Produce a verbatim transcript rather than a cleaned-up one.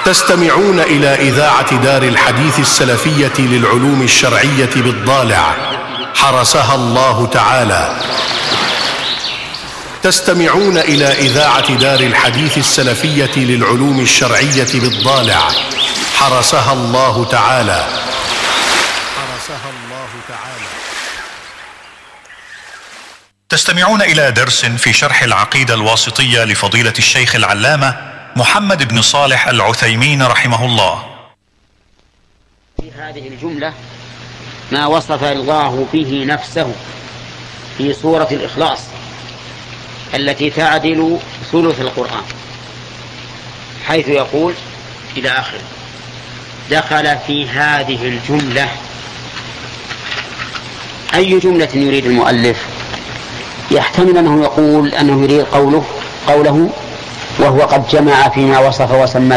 تستمعون إلى إذاعة دار الحديث السلفية للعلوم الشرعية بالضالع حرسها الله تعالى. تستمعون إلى إذاعة دار الحديث السلفية للعلوم الشرعية بالضالع حرسها الله تعالى. حرسها الله تعالى. تستمعون إلى درس في شرح العقيدة الواسطية لفضيلة الشيخ العلامة محمد بن صالح العثيمين رحمه الله. في هذه الجملة ما وصف الله به نفسه في سورة الإخلاص التي تعدل ثلث القرآن، حيث يقول إلى آخر دخل في هذه الجملة. أي جملة يريد المؤلف؟ يحتمل أنه يقول أنه يريد قوله قوله وهو قد جمع فيما وصف وسمى